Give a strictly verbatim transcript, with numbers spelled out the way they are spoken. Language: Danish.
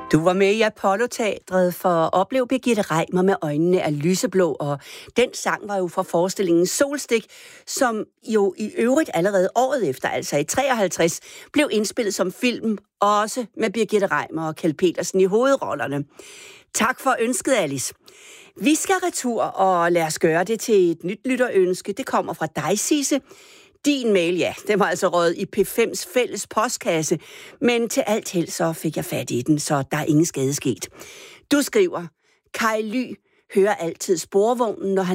Du var med i Apollo-teatret for at opleve Birgitte Reimer med øjnene af lyseblå, og den sang var jo fra forestillingen Solstik, som jo i øvrigt allerede året efter, altså i treoghalvtreds, blev indspillet som film, også med Birgitte Reimer og Kjeld Petersen i hovedrollerne. Tak for ønsket, Alice. Vi skal retur, og lad os gøre det til et nyt lytterønske. Det kommer fra dig, Sisse. Din mail, ja, den var altså røget i P fems fælles postkasse, men til alt held så fik jeg fat i den, så der er ingen skade sket. Du skriver, Kai Ly hører altid sporvognen, når han